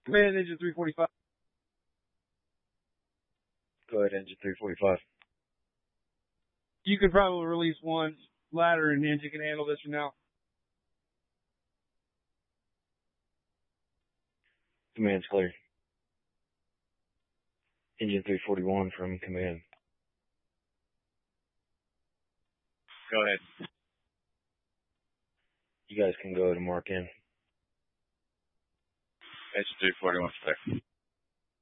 Command engine 345. Go ahead, engine 345. You can probably release one ladder and the engine can handle this for now. Command's clear. Engine 341 from command. Go ahead. You guys can go to mark in. Engine 341, sir.